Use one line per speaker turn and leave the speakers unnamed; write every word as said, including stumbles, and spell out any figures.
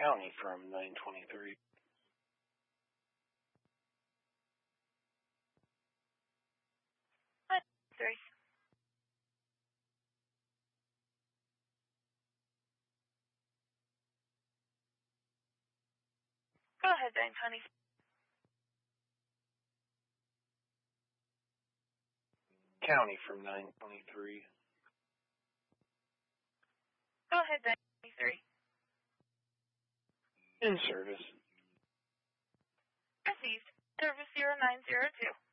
County from nine twenty-three.
Three. Go ahead, nine twenty.
County from nine twenty-three.
Go ahead, nine twenty-three.
In service.
Received. Service zero nine zero two.